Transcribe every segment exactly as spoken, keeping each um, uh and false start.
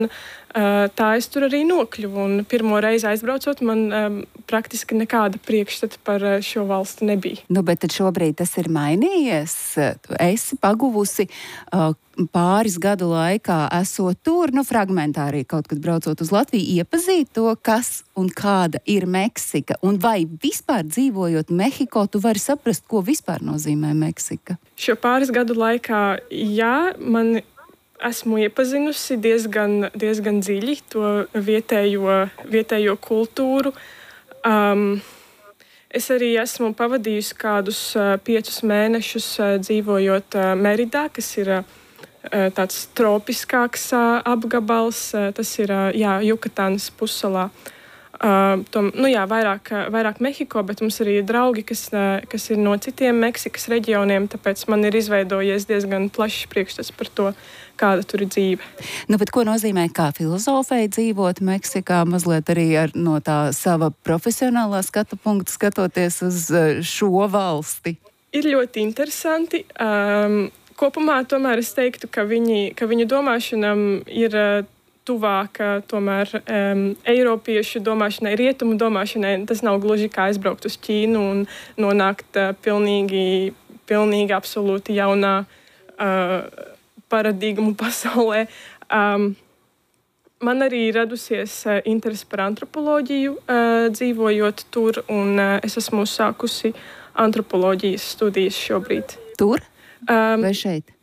Tā es tur arī nokļuvu. Un pirmo reizi aizbraucot, man um, praktiski nekāda priekšstata par šo valsti nebija. Nu, bet tad šobrīd tas ir mainījies. Tu esi paguvusi uh, pāris gadu laikā, esot tur, nu, fragmentāri kaut kad braucot uz Latviju, iepazīt to, kas un kāda ir Meksika. Un vai vispār dzīvojot Mehiko, tu vari saprast, ko vispār nozīmē Meksika? Šo pāris gadu laikā, jā, man esmu iepazinusi diezgan, diezgan dziļi to vietējo, vietējo kultūru. Um, es arī esmu pavadījusi kādus uh, piecus mēnešus uh, dzīvojot uh, Meridā, kas ir uh, tāds tropiskāks uh, apgabals. Uh, tas ir uh, jā, Jukatānas pussalā. Uh, tom, nu jā, vairāk, vairāk Mehiko, bet mums arī ir draugi, kas, uh, kas ir no citiem Meksikas reģioniem, tāpēc man ir izveidojies diezgan plašs priekšstats par to, kāda tur ir dzīve. Nu, bet ko nozīmē kā filozofei dzīvot Meksikā, mazliet arī ar, no tā sava profesionālā skatu punkta skatoties uz šo valsti? Ir ļoti interesanti. Um, kopumā tomēr es teiktu, ka, viņi, ka viņu domāšanam ir uh, tuvāka tomēr um, eiropiešu domāšanai, rietumu domāšanai. Tas nav gluži kā aizbraukt uz Ķīnu un nonākt uh, pilnīgi, pilnīgi absolūti jaunā uh, paradigmu pasaulē. Um, man arī radusies uh, interese par antropoloģiju, uh, dzīvojot tur, un uh, es esmu sākusi antropoloģijas studijas šobrīd. Tur? Um, Vai šeit?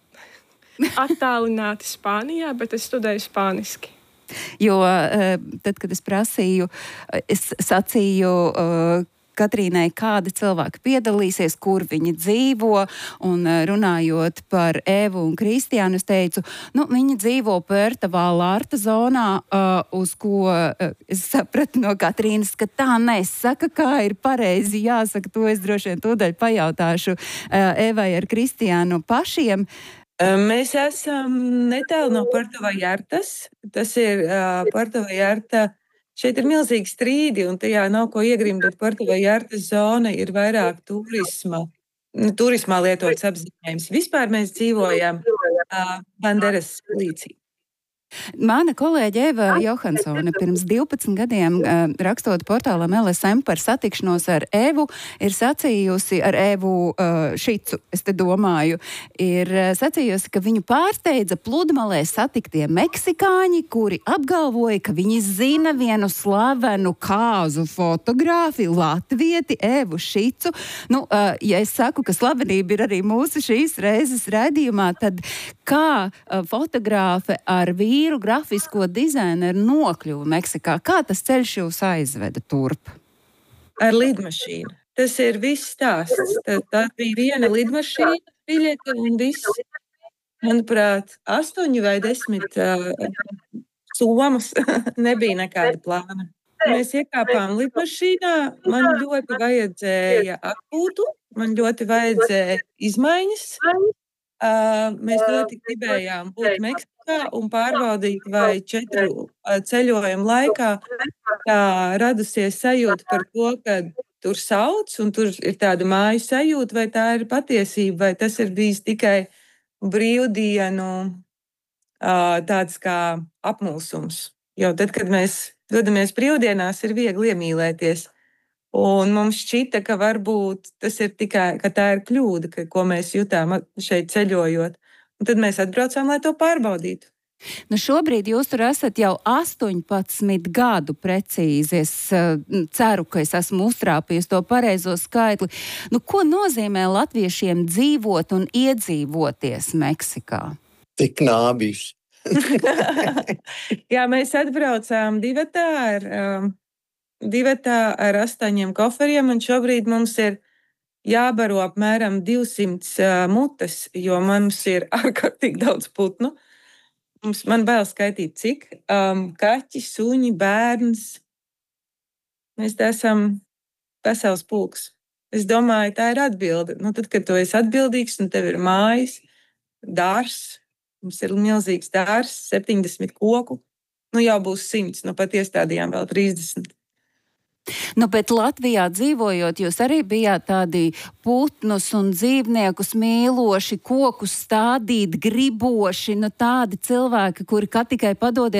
Attālināti Spānijā, bet es studēju spāniski. Jo tad, kad es prasīju, es sacīju Katrīnai, kādi cilvēki piedalīsies, kur viņi dzīvo, un runājot par Evu un Kristiānu, es teicu, nu, viņi dzīvo Puerto Vallarta zonā, uz ko es sapratu no Katrīnas, ka tā nesaka, kā ir pareizi jāsaka, to es droši vien tūdaļ pajautāšu Evai ar Kristiānu pašiem. Mēs esam netālu no Puerto Vallartas. Tas ir uh, Puerto Vallarta. Šeit ir milzīgi strīdi, un tajā nav ko iegrimt, bet Puerto Vallartas zona ir vairāk turisma, turismā lietots apzīmējums. Vispār mēs dzīvojam uh, Banderas līcī. Mana kolēģe Eva Johansone pirms divpadsmit gadiem, uh, rakstot portālam L S M par satikšanos ar Evu, ir sacījusi ar Evu uh, Šicu, es te domāju, ir uh, sacījusi, ka viņu pārsteidza pludmalē satiktie meksikāņi, kuri apgalvoja, ka viņi zina vienu slavenu kāzu fotogrāfi, latvieti Evu Šicu. Nu, uh, ja es saku, ka slavenība ir arī mūsu šīs reizes raidījumā, tad kā uh, fotogrāfe ar vīru vīru grafisko dizaineru nokļuva Meksikā. Kā tas ceļš jūs aizveda turp? Ar lidmašīnu. Tas ir viss stāsts. Tā, tā bija viena lidmašīna, biļete un viss. Manuprāt, astoņi vai desmit uh, somas nebija nekāda plāna. Mēs iekāpām lidmašīnā, man ļoti vajadzēja atpūtu, man ļoti vajadzēja izmaiņas. Uh, mēs ļoti gribējām būt Meksikā un pārbaudīt, vai četru uh, ceļojumu laikā tā radusies sajūta par to, ka tur sauc un tur ir tāda māju sajūta, vai tā ir patiesība, vai tas ir bijis tikai brīvdienu uh, tāds kā apmulsums. Jo tad, kad mēs dodamies brīvdienās, ir viegli iemīlēties. Un mums šķita, ka varbūt tas ir tikai, ka tā ir kļūda, ka, ko mēs jutām šeit ceļojot. Un tad mēs atbraucām, lai to pārbaudītu. Nu šobrīd jūs tur esat jau astoņpadsmit gadu precīzi. Es uh, ceru, ka es esmu uztrāpījis to pareizo skaitli. Nu, ko nozīmē latviešiem dzīvot un iedzīvoties Meksikā? Tik nābīs. Jā, mēs atbraucām divatā ar... Um, divatā ar astoņiem koferiem, un šobrīd mums ir jābaro apmēram divsimt uh, mutes, jo mums ir ārkārtīgi daudz putnu. Mums, man bail skaitīt, cik. Um, kaķi, suņi, bērns. Mēs tā esam vesels pulks. Es domāju, tā ir atbilde. Nu, tad, kad tu esi atbildīgs un tev ir mājas, dārs, mums ir milzīgs dārs, septiņdesmit koku, nu jau būs simts, nu pat iestādījām vēl trīsdesmit. Nu, bet Latvijā dzīvojot, jūs arī bijāt tādi putnus un dzīvniekus mīloši, kokus stādīt griboši, nu tādi cilvēki, kuri kā tikai padodiet